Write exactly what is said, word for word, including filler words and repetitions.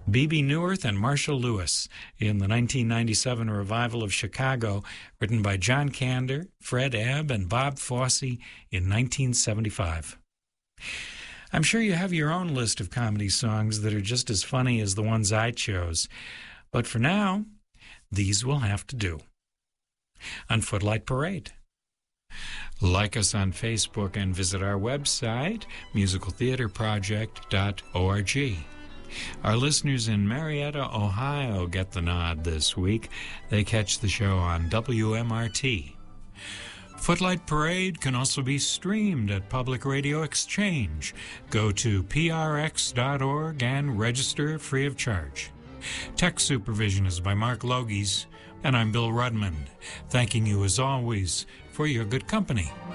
Bebe Neuwirth and Marshall Lewis in the nineteen ninety-seven revival of Chicago, written by John Kander, Fred Ebb, and Bob Fosse in nineteen seventy-five. I'm sure you have your own list of comedy songs that are just as funny as the ones I chose, but for now, these will have to do. On Footlight Parade. Like us on Facebook and visit our website, musical theater project dot org. Our listeners in Marietta, Ohio get the nod this week. They catch the show on W M R T. Footlight Parade can also be streamed at Public Radio Exchange. Go to P R X dot org and register free of charge. Tech supervision is by Mark Logies, and I'm Bill Rudman, thanking you as always for your good company.